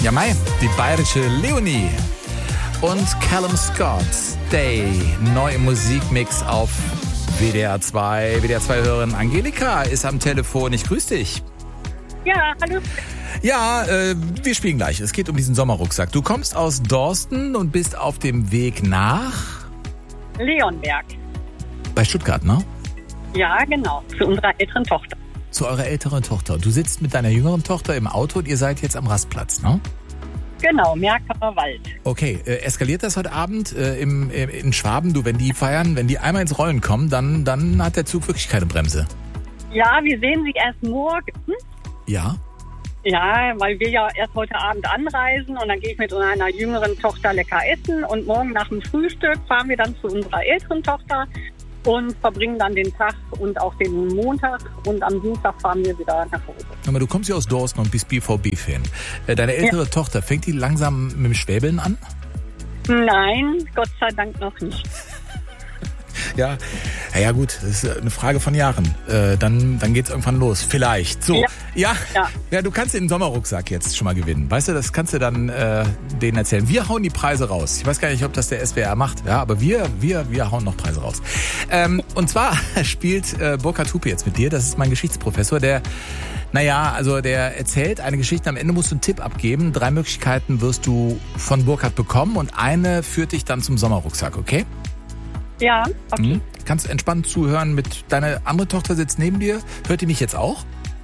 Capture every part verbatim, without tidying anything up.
Ja, Mai, die bayerische Leonie und Callum Scott, Stay, neu im Musikmix auf W D R zwei. W D R zwei-Hörerin Angelika ist am Telefon. Ich grüße dich. Ja, hallo. Ja, äh, wir spielen gleich. Es geht um diesen Sommerrucksack. Du kommst aus Dorsten und bist auf dem Weg nach Leonberg. Bei Stuttgart, ne? Ja, genau. Zu unserer älteren Tochter. Zu eurer älteren Tochter. Du sitzt mit deiner jüngeren Tochter im Auto und ihr seid jetzt am Rastplatz, ne? Genau, Merkamer Wald. Okay, äh, eskaliert das heute Abend äh, im, äh, in Schwaben? Du, wenn die feiern, wenn die einmal ins Rollen kommen, dann, dann hat der Zug wirklich keine Bremse. Ja, wir sehen sie erst morgen. Ja? Ja, weil wir ja erst heute Abend anreisen und dann gehe ich mit meiner jüngeren Tochter lecker essen und morgen nach dem Frühstück fahren wir dann zu unserer älteren Tochter und verbringen dann den Tag und auch den Montag und am Dienstag fahren wir wieder nach Hause. Aber du kommst ja aus Dorsten und bist B V B-Fan. Deine ältere ja. Tochter, fängt die langsam mit dem Schwäbeln an? Nein, Gott sei Dank noch nicht. Ja, ja, ja gut, das ist eine Frage von Jahren. Äh, dann dann geht's irgendwann los, vielleicht. So, ja. Ja, ja. ja, du kannst den Sommerrucksack jetzt schon mal gewinnen. Weißt du, das kannst du dann äh, denen erzählen. Wir hauen die Preise raus. Ich weiß gar nicht, ob das der S W R macht, ja, aber wir wir wir hauen noch Preise raus. Ähm, und zwar spielt äh, Burkhard Hupe jetzt mit dir. Das ist mein Geschichtsprofessor, der Naja, also der erzählt eine Geschichte, am Ende musst du einen Tipp abgeben. Drei Möglichkeiten wirst du von Burkhard bekommen und eine führt dich dann zum Sommerrucksack, okay? Ja, okay. Hm? Kannst entspannt zuhören. Mit deiner andere Tochter sitzt neben dir. Hört die mich jetzt auch?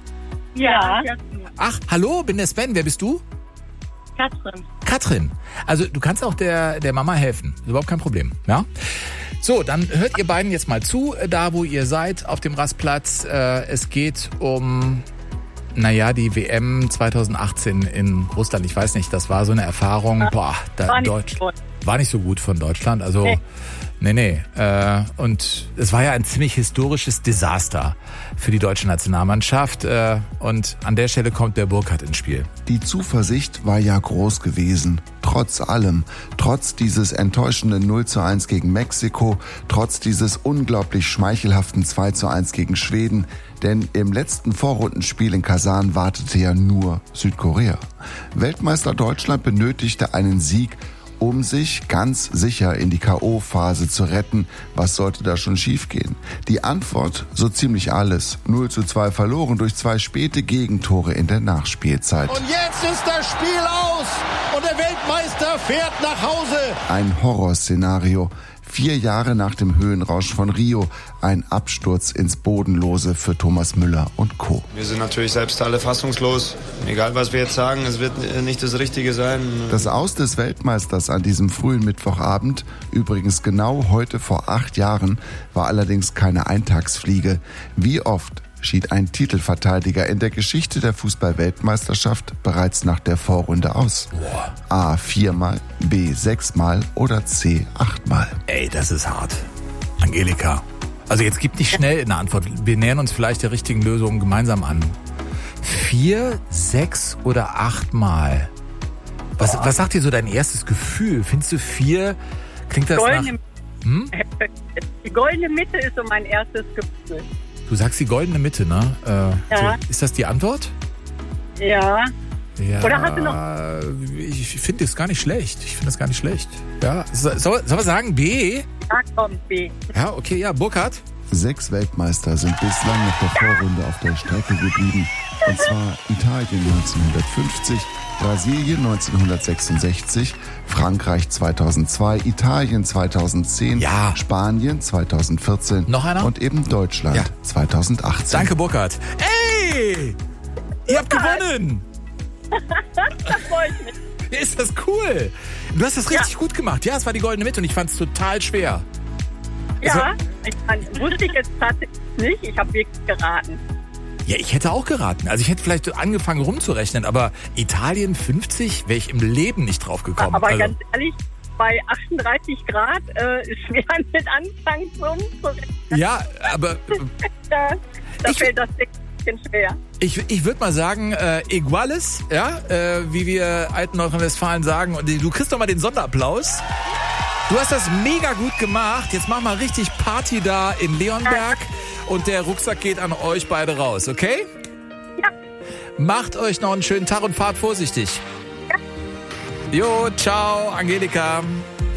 Ja. Ach, hallo, bin der Sven. Wer bist du? Katrin. Katrin. Also du kannst auch der, der Mama helfen. Ist überhaupt kein Problem. Ja? So, dann hört ihr beiden jetzt mal zu, da wo ihr seid, auf dem Rastplatz. Äh, es geht um, naja, die W M zwanzig achtzehn in Russland. Ich weiß nicht, das war so eine Erfahrung. Boah, da war, nicht Deutsch, so war nicht so gut von Deutschland. Also... Nee. Nee, nee. Äh, und es war ja ein ziemlich historisches Desaster für die deutsche Nationalmannschaft. Äh, und an der Stelle kommt der Burkhard ins Spiel. Die Zuversicht war ja groß gewesen. Trotz allem. Trotz dieses enttäuschenden null zu eins gegen Mexiko. Trotz dieses unglaublich schmeichelhaften zwei zu eins gegen Schweden. Denn im letzten Vorrundenspiel in Kasan wartete ja nur Südkorea. Weltmeister Deutschland benötigte einen Sieg, um sich ganz sicher in die K O-Phase zu retten. Was sollte da schon schiefgehen? Die Antwort, so ziemlich alles. null zu zwei verloren durch zwei späte Gegentore in der Nachspielzeit. Und jetzt ist das Spiel aus und der Weltmeister fährt nach Hause. Ein Horrorszenario. Vier Jahre nach dem Höhenrausch von Rio, ein Absturz ins Bodenlose für Thomas Müller und Co. Wir sind natürlich selbst alle fassungslos. Egal, was wir jetzt sagen, es wird nicht das Richtige sein. Das Aus des Weltmeisters an diesem frühen Mittwochabend, übrigens genau heute vor acht Jahren, war allerdings keine Eintagsfliege. Wie oft schied ein Titelverteidiger in der Geschichte der Fußball-Weltmeisterschaft bereits nach der Vorrunde aus? A. viermal, B. sechsmal oder C. achtmal. Ey, das ist hart. Angelika. Also jetzt gib nicht schnell eine Antwort. Wir nähern uns vielleicht der richtigen Lösung gemeinsam an. Vier, sechs oder achtmal? Was, was sagt dir so dein erstes Gefühl? Findest du vier? Klingt das Goldene, nach... Hm? Die goldene Mitte ist so mein erstes Gefühl. Du sagst die goldene Mitte, ne? Äh, ja. So, ist das die Antwort? Ja. Ja. Oder hast du noch... Ich finde das gar nicht schlecht. Ich finde das gar nicht schlecht. Ja. Soll, soll wir sagen B? Ja, komm, B. Ja, okay, ja. Burkhard? Sechs Weltmeister sind bislang nach der Vorrunde auf der Strecke geblieben. Und zwar Italien neunzehnhundertfünfzig, Brasilien neunzehnhundertsechsundsechzig, Frankreich zweitausendzwei, Italien zweitausendzehn, ja. Spanien zweitausendvierzehn Noch einer? und eben Deutschland ja. zweitausendachtzehn. Danke, Burkhard. Ey! Ihr habt gewonnen! Das freut mich. Ja, ist das cool? Du hast das richtig ja. gut gemacht. Ja, es war die goldene Mitte und ich fand es total schwer. Ja, ich fand, wusste ich jetzt tatsächlich nicht. Ich habe wirklich geraten. Ja, ich hätte auch geraten. Also ich hätte vielleicht angefangen rumzurechnen, aber Italien fünfzig wäre ich im Leben nicht drauf gekommen. Aber also. ganz ehrlich, bei achtunddreißig Grad äh, ist schwer mit Anfang rumzurechnen. Ja, aber... da da ich, fällt das ein bisschen schwer. Ich, ich würde mal sagen, äh, iguales, ja, äh, wie wir alten Nordrhein-Westfalen sagen. Und du kriegst doch mal den Sonderapplaus. Du hast das mega gut gemacht. Jetzt mach mal richtig Party da in Leonberg. Und der Rucksack geht an euch beide raus, okay? Ja. Macht euch noch einen schönen Tag und fahrt vorsichtig. Ja, Jo, ciao, Angelika.